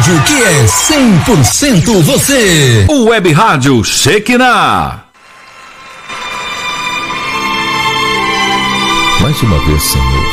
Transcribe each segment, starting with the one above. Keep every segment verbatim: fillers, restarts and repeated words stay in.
rádio que é cem por cento você. O Web Rádio Shekinah. Mais uma vez, Senhor,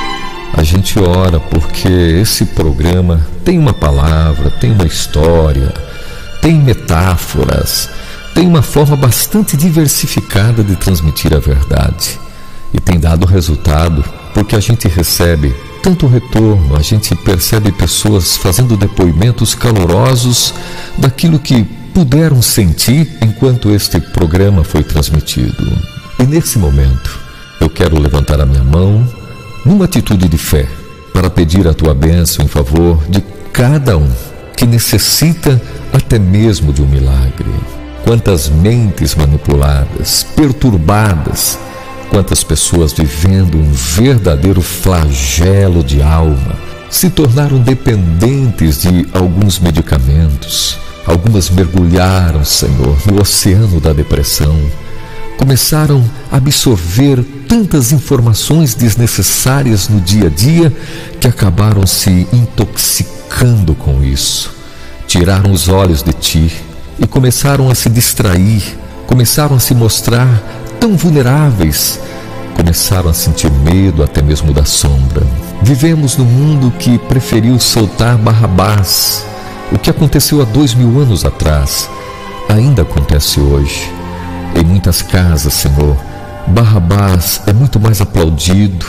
a gente ora porque esse programa tem uma palavra, tem uma história, tem metáforas, tem uma forma bastante diversificada de transmitir a verdade. E tem dado resultado porque a gente recebe tanto retorno, a gente percebe pessoas fazendo depoimentos calorosos daquilo que puderam sentir enquanto este programa foi transmitido. E nesse momento, eu quero levantar a minha mão numa atitude de fé para pedir a tua bênção em favor de cada um que necessita até mesmo de um milagre. Quantas mentes manipuladas, perturbadas, quantas pessoas vivendo um verdadeiro flagelo de alma, se tornaram dependentes de alguns medicamentos. Algumas mergulharam, Senhor, no oceano da depressão. Começaram a absorver tantas informações desnecessárias no dia a dia que acabaram se intoxicando com isso. Tiraram os olhos de Ti e começaram a se distrair, começaram a se mostrar tão vulneráveis, começaram a sentir medo até mesmo da sombra. Vivemos num mundo que preferiu soltar Barrabás. O que aconteceu há dois mil anos atrás ainda acontece hoje. Em muitas casas, Senhor, Barrabás é muito mais aplaudido,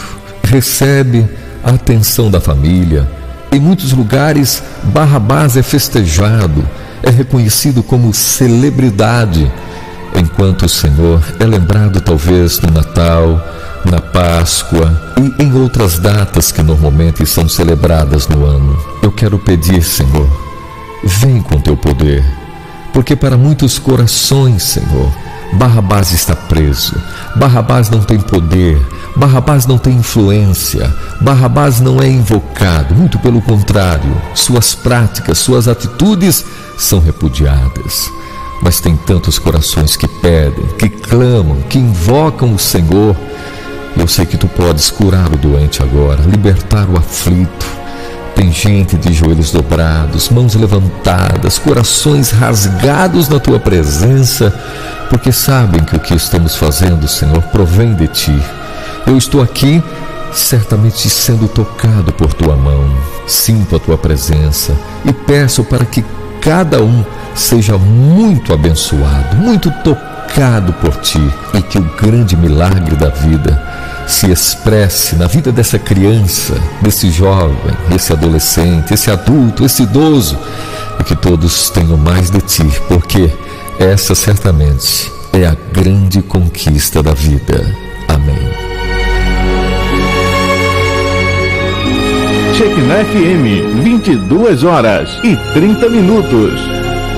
recebe a atenção da família. Em muitos lugares, Barrabás é festejado, é reconhecido como celebridade, enquanto o Senhor é lembrado talvez no Natal, na Páscoa e em outras datas que normalmente são celebradas no ano. Eu quero pedir, Senhor, vem com teu poder, porque para muitos corações, Senhor, Barrabás está preso, Barrabás não tem poder, Barrabás não tem influência, Barrabás não é invocado, muito pelo contrário, suas práticas, suas atitudes são repudiadas. Mas tem tantos corações que pedem, que clamam, que invocam o Senhor. Eu sei que Tu podes curar o doente agora, libertar o aflito. Tem gente de joelhos dobrados, mãos levantadas, corações rasgados na Tua presença, porque sabem que o que estamos fazendo, Senhor, provém de Ti. Eu estou aqui certamente sendo tocado por Tua mão. Sinto a Tua presença e peço para que cada um seja muito abençoado, muito tocado por Ti, e que o grande milagre da vida se expresse na vida dessa criança, desse jovem, esse adolescente, esse adulto, esse idoso, e que todos tenham mais de Ti, porque essa certamente é a grande conquista da vida. Amém. Shekinah F M, vinte e duas horas e trinta minutos.